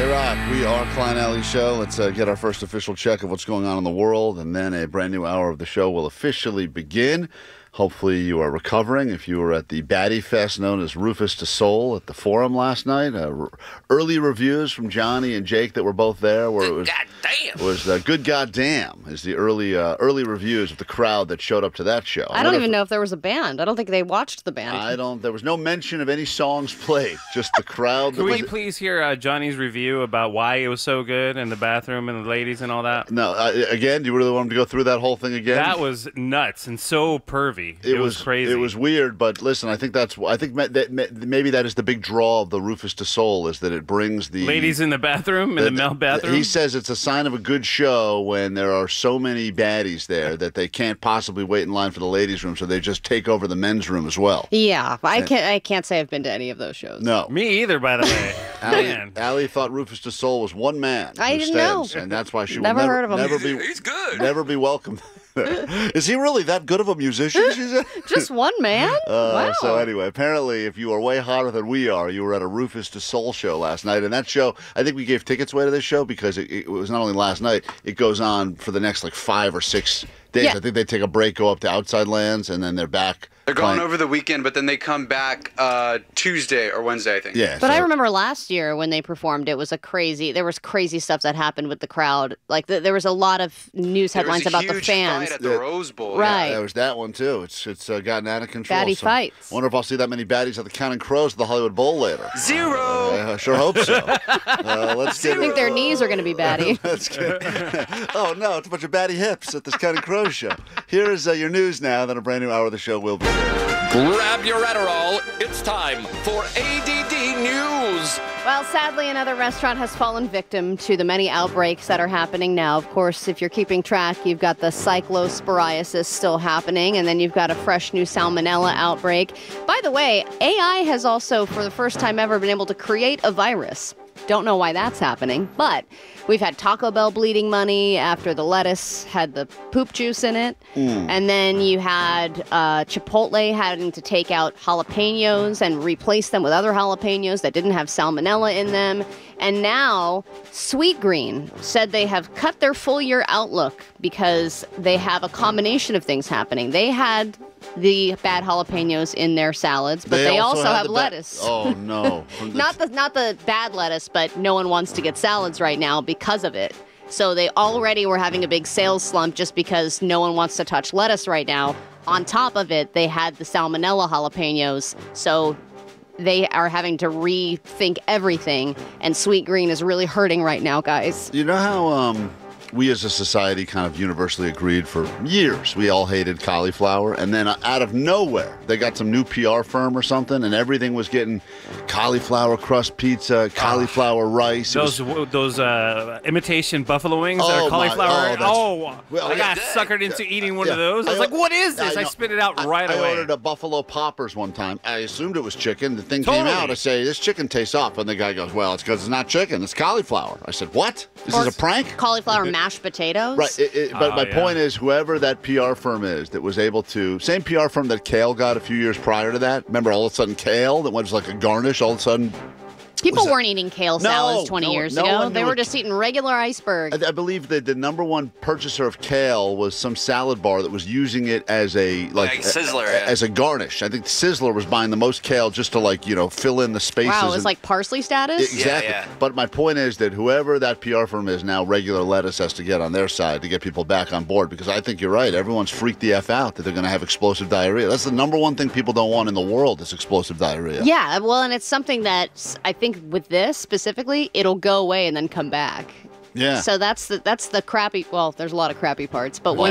K-Rock, we are Klein Alley Show. Let's get our first official check of what's going on in the world, and then a brand new hour of the show will officially begin. Hopefully you are recovering. If you were at the Baddie Fest known as Rufus to Soul at the Forum last night, early reviews from Johnny and Jake that were both there. Where it was good goddamn is the early reviews of the crowd that showed up to that show. I don't even know if there was a band. I don't think they watched the band. There was no mention of any songs played, just the crowd. Can we please hear Johnny's review about why it was so good in the bathroom and the ladies and all that? No, again, do you really want him to go through that whole thing again? That was nuts and so pervy. It was crazy. It was weird, but listen, I think maybe that is the big draw of the Rufus to Soul is that it brings the ladies in the bathroom, in the male bathroom. He says it's a sign of a good show when there are so many baddies there that they can't possibly wait in line for the ladies' room, so they just take over the men's room as well. Yeah, I can't say I've been to any of those shows. No, me either. By the way, Allie thought Rufus to Soul was one man. I didn't know, and that's why she never will heard of him. He's good. Never be welcome. Is he really that good of a musician? She said? Just one man? Wow. So anyway, apparently, if you are way hotter than we are, you were at a Rufus to Soul show last night. And that show, I think we gave tickets away to this show because it was not only last night, it goes on for the next 5 or 6 days. Yeah. I think they take a break, go up to Outside Lands, and then they're back. They're going over the weekend, but then they come back Tuesday or Wednesday, I think. Yeah. But I remember last year when they performed, there was crazy stuff that happened with the crowd. There was a lot of news headlines about the fans. There was a huge fight at the Rose Bowl. Right. Yeah, there was that one, too. It's gotten out of control. Baddie fights. I wonder if I'll see that many baddies at the Counting Crows at the Hollywood Bowl later. 0. I sure hope so. Let's get I think their knees are going to be batty. Oh, no, it's a bunch of baddie hips at this Counting Crows show. Here is your news now, then a brand new hour of the show will be there. Grab your Adderall. It's time for ADD News. Well, sadly, another restaurant has fallen victim to the many outbreaks that are happening now. Of course, if you're keeping track, you've got the cyclosporiasis still happening, and then you've got a fresh new salmonella outbreak. By the way, AI has also, for the first time ever, been able to create a virus. Don't know why that's happening, but we've had Taco Bell bleeding money after the lettuce had the poop juice in it. And then you had Chipotle having to take out jalapenos and replace them with other jalapenos that didn't have salmonella in them. And now Sweetgreen said they have cut their full year outlook because they have a combination of things happening. They had the bad jalapenos in their salads, but they also have lettuce. Oh no! Not the bad lettuce, but no one wants to get salads right now because of it. So they already were having a big sales slump just because no one wants to touch lettuce right now. On top of it, they had the salmonella jalapenos, so they are having to rethink everything, and Sweetgreen is really hurting right now, guys. You know how we as a society kind of universally agreed for years we all hated cauliflower, and then out of nowhere they got some new PR firm or something, and everything was getting cauliflower crust pizza, cauliflower rice. Those imitation buffalo wings that are cauliflower. I got suckered into eating one of those. I was like, what is this? I spit it out right away. I ordered a Buffalo Poppers one time. I assumed it was chicken. The thing came out. I say, this chicken tastes off. And the guy goes, well, it's because it's not chicken. It's cauliflower. I said, what? This is a prank? Cauliflower mashed potatoes? Right. But my point is, whoever that PR firm is that was able to, same PR firm that kale got a few years prior to that. Remember, all of a sudden, kale that was like a garnish, all of a sudden. People weren't eating kale salads 20 years ago. They were just eating regular iceberg. I believe that the number one purchaser of kale was some salad bar that was using it as a Sizzler, as a garnish. I think Sizzler was buying the most kale just to fill in the spaces. Wow, it was like parsley status? Exactly. Yeah. But my point is that whoever that PR firm is now, regular lettuce has to get on their side to get people back on board, because I think you're right. Everyone's freaked the F out that they're going to have explosive diarrhea. That's the number one thing people don't want in the world is explosive diarrhea. Yeah, well, and it's something that I think with this specifically, it'll go away and then come back. Yeah. So that's the crappy. Well, there's a lot of crappy parts, but